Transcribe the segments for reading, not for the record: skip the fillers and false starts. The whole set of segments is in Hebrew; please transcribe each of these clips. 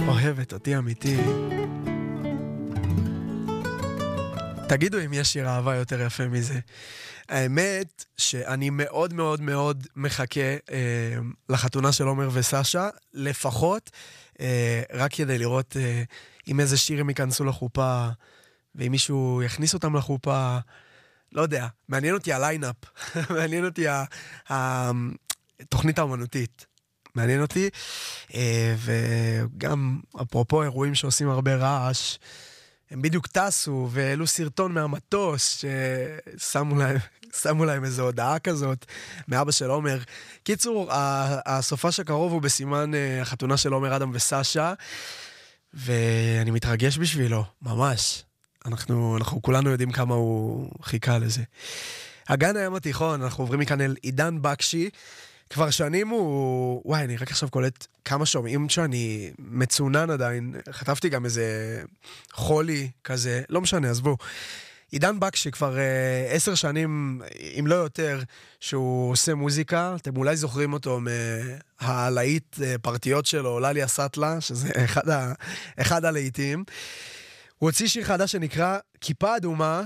אוהבת אותי אמיתי. תגידו אם יש שיר אהבה יותר יפה מזה. האמת שאני מאוד מאוד מאוד מחכה לחתונה של עומר וסשה, לפחות רק כדי לראות אם איזה שיר הם ייכנסו לחופה, ואם מישהו יכניס אותם לחופה, לא יודע, מעניין אותי הליינאפ, מעניין אותי התוכנית האמנותית, מעניין אותי, וגם אפרופו אירועים שעושים הרבה רעש, הם בדיוק טסו והעלו סרטון מהמטוס ששמו להם איזו הודעה כזאת מאבא של עומר. קיצור, הסופה שקרוב הוא בסימן החתונה של עומר אדם וסשה, ואני מתרגש בשבילו, ממש. אנחנו כולנו יודעים כמה הוא חיכה לזה. הגן הים התיכון, אנחנו עוברים מכאן אל עידן בקשי, כבר שנים הוא... וואי, אני רק עכשיו קולט כמה שומעים שאני מצונן עדיין. חטפתי גם איזה חולי כזה, לא משנה, עזבו. עידן בקשי כבר 10 שנים, אם לא יותר, שהוא עושה מוזיקה. אתם אולי זוכרים אותו מהלהיט פרטיות שלו, לליה סטלה, שזה אחד הלהיטים. הוא הוציא שיר חדש שנקרא כיפה אדומה,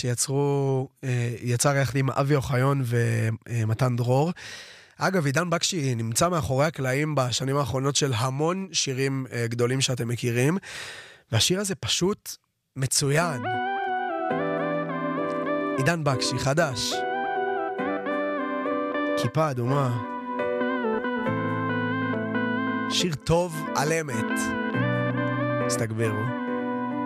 יצר יחד עם אבי אוחיון ומתן דרור. אגב, עידן בקשי נמצא מאחורי הקלעים בשנים האחרונות של המון שירים גדולים שאתם מכירים, והשיר הזה פשוט מצוין. עידן בקשי חדש, כיפה אדומה, שיר טוב על אמת. הסתגברו.